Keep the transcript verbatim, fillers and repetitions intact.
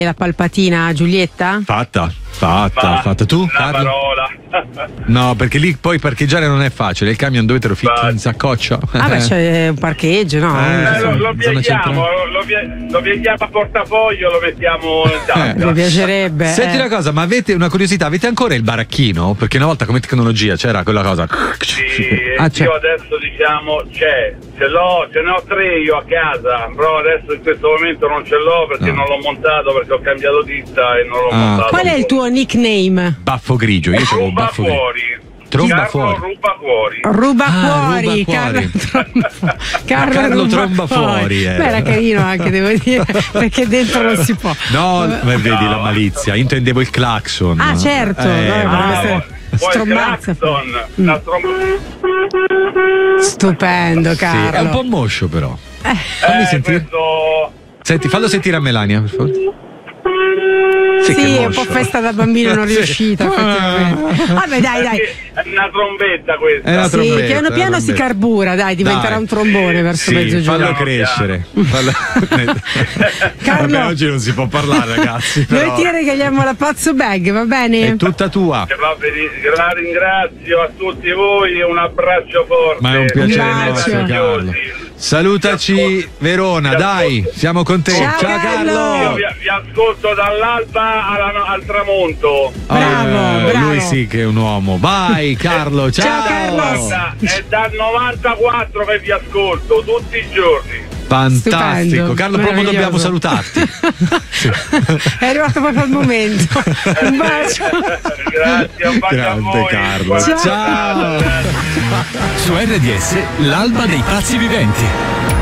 la palpatina a Giulietta? Fatta, fatta, Ma fatta. Tu, una Carlo? parola. No, perché lì poi parcheggiare non è facile. Il camion dove te lo fitti in saccoccia? Ah, beh, c'è un parcheggio, no? Eh, Eh, lo, lo zona pieghiamo, centrale. lo, lo, pie- lo pieghiamo a portafoglio, lo mettiamo in tasca. Mi piacerebbe. Senti eh. una cosa, ma avete una curiosità, avete ancora il baracchino? Perché una volta come tecnologia c'era quella cosa. Sì, Ah, c'è. io adesso diciamo c'è, ce l'ho, ce ne ho tre io a casa, però adesso in questo momento non ce l'ho perché No. non l'ho montato, perché ho cambiato ditta e non l'ho Ah. montato. Qual è il tuo nickname? Baffo grigio, io c'avevo il Ruba baffo grigio. fuori. Tromba Carlo fuori. ruba fuori. Ruba Ah, fuori, ruba Carlo fuori. tromba, Carlo Carlo ruba tromba fuori, eh. Beh, era carino anche, devo dire, perché dentro non si può. No, ma vedi la malizia, io intendevo il clacson. Ah, certo, Eh, no, ma- ma- Ah, questa- poi strombazza. Claxon, la trom- Stupendo, Sì, Carlo. è un po' moscio però. Fammi eh, sentire. questo... Senti, fallo sentire a Melania, per favore. Sì, che è un moscio. po' festa da bambino non Sì. riuscita, effettivamente. Vabbè, dai, dai. È una trombetta questa. È una Sì, trombetta, piano una piano si trombetta. carbura, dai, diventerà Dai. un trombone verso Sì, mezzogiorno. fallo crescere. Fallo... Carlo, Vabbè, oggi non si può parlare, ragazzi. noi Però... ti regaliamo la pazzo bag, va bene? È tutta tua. Va bene, la ringrazio a tutti voi e un abbraccio forte. Ma è un piacere Bacio. nostro, Carlo. Meravigliosi. Salutaci Verona, dai, siamo con te. Ciao, Io Carlo. vi, vi ascolto dall'alba alla- al tramonto. Bravo, Eh, bravo. Lui sì che è un uomo. Vai Carlo, ciao. Ciao, Carlo. Guarda, è dal novantaquattro che vi ascolto tutti i giorni. Fantastico. Stupendo, Carlo, proprio meraviglioso. dobbiamo salutarti. È arrivato proprio al momento. Un bacio. Grazie, un bacio a Grande voi. Carlo. Buona Ciao. giornata, grazie. Su R D S, l'alba dei pazzi viventi.